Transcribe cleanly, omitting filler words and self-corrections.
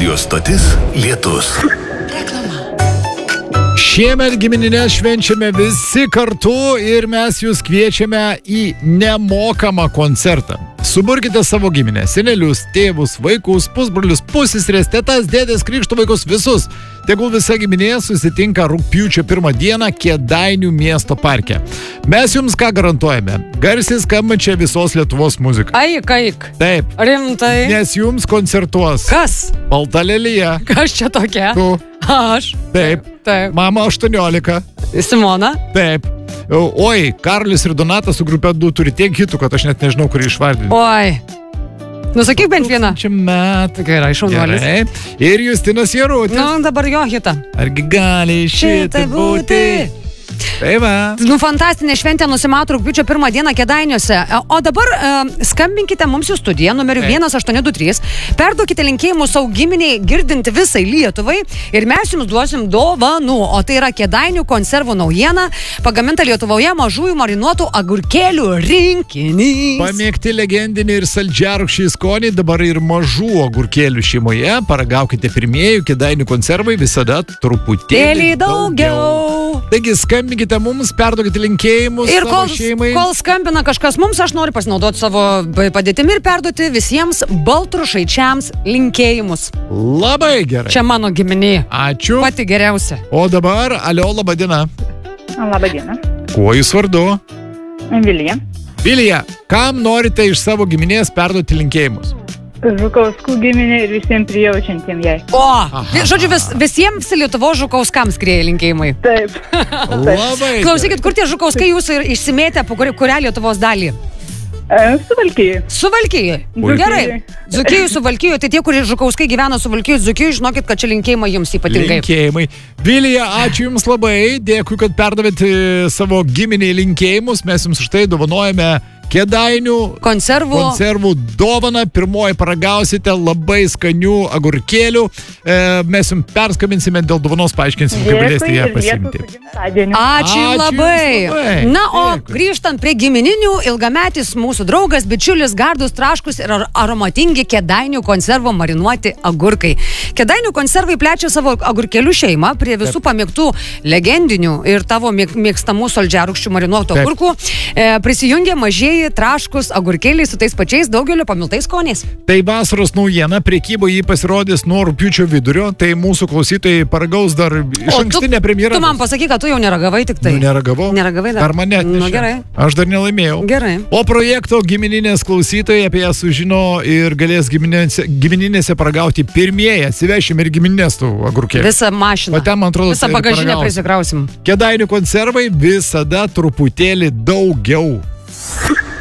Radio stotis Lietus. Šiemet gimininės švenčiame visi kartu ir mes jūs kviečiame į nemokamą koncertą. Suburkite savo giminę, senelius, tėvus, vaikus, pusbrolius, pusseseres, tetas, dėdės, krikšto vaikus, visus. Tegul visa giminė susitinka rugpjūčio 1 dieną Kėdainių miesto parke. Mes jums ką garantuojame? Garsiai skambančią visos Lietuvos muziką. Aik. Taip. Rimtai. Nes jums koncertuos. Kas? Balta lelija. Kas čia tokia? Tu. Aš. Taip. Mama 18. Simona. Taip. Oi, Karolis ir Donatas su grupė 2 turi tiek hitų, kad aš net nežinau, kurį išvardinti. Oi. Nusakyk bent vieną. Čia metų. Gerai, šaunuolis. Gerai. Ir Justinas Jarutis. Dabar jo hitą. Argi gali šitai būti? Tai va. Fantastinė šventė nusimato rugpjūčio 1 dieną Kėdainiuose. O dabar skambinkite mums į studiją numeriu 1823. Perduokite linkėjimus savo giminiai girdinti visai Lietuvai ir mes jums duosim dovanų. O tai yra Kėdainių konservų naujiena, pagaminta Lietuvoje mažųjų marinuotų agurkėlių rinkinys. Pamėgti legendinį ir saldžiarūgštį skonį dabar ir mažų agurkėlių šeimoje. Paragaukite pirmieji, Kėdainių konservai visada truputėlį daugiau. Taigi skambinkite mums, perduokite linkėjimus ir savo šeimai. Kol skambina kažkas mums, aš noriu pasinaudoti savo padėtimi ir perduoti visiems baltrušaičiams linkėjimus. Labai gerai. Čia mano giminė. Ačiū. Pati geriausia. O dabar, alio, laba diena. Labą dieną. Kuo jūs vardu? Vilija. Vilija, kam norite iš savo giminės perduoti linkėjimus? Žukauskų giminė ir visiems prijaučiantiem jai. Žodžiu, visiems Lietuvos žukauskams skrieja linkėjimai. Taip. Labai. Klausykit, kur tie žukauskai jūsų ir išsimėtę, po kurią Lietuvos dalį? Suvalkijai. Suvalkijai. Gerai. Dzūkijai, Suvalkijai. Tai tie, kurie žukauskai gyvena Suvalkijai, Dzūkijai, žinokit, kad čia linkėjimai jums ypatingai. Linkėjimai. Vilija, ačiū jums labai. Dėkui, kad perdavėt savo giminiai linkėjimus. Mes jums už tai dovanojame Kėdainių konservų dovaną. Pirmoji paragausite labai skanių agurkėlių. Mes jums perskabinsime dėl dovanos, paaiškinsim, kaip galėsite ją pasimti. Ačiū labai. Na, o grįžtant prie gimininių, ilgametis mūsų draugas, bičiulis, gardus, traškus ir aromatingi Kėdainių konservo marinuoti agurkai. Kėdainių konservai plečia savo agurkėlių šeimą prie visų pamėgtų legendinių ir tavo mėgstamų saldžiarūgščių marinuotų agurkų. Prisijungia mažieji traškus agurkėliai su tais pačiais daugelio pamiltais skoniais. Tai vasaros naujiena, prekyboje jį pasirodys nuo rugpjūčio vidurio, tai mūsų klausytojai paragaus dar iš ankstinę premjerą. Tu man pasakyk, kad tu jau neragavai tik tai. Neragavau? Neragavai dar. Dar mane atnešė. Gerai. Aš dar nelaimėjau. Gerai. O projekto gimininės klausytojai apie ją sužino ir galės gimininėse paragauti pirmieji. Atsivešim ir giminės tų agurkėlių. Visą mašiną. O ten, man atrodo, visą bagažinę prisikrausim. Kėdainių konservai visada truputėlį daugiau.